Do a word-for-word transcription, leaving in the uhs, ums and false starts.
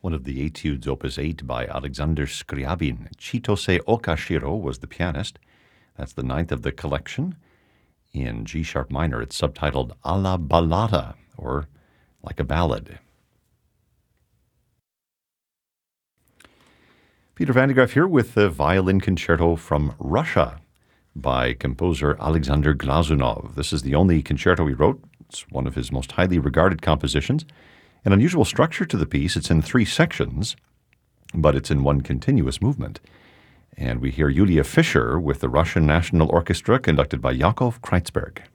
one of the etudes opus eight by Alexander Scriabin. Chitose Okashiro was the pianist. That's the ninth of the collection in G-sharp minor. It's subtitled Alla Ballata, or like a ballad. Peter van de Graaff here with the violin concerto from Russia by composer Alexander Glazunov. This is the only concerto he wrote. It's one of his most highly regarded compositions. An unusual structure to the piece. It's in three sections, but it's in one continuous movement. And we hear Yulia Fischer with the Russian National Orchestra, conducted by Yakov Kreitzberg.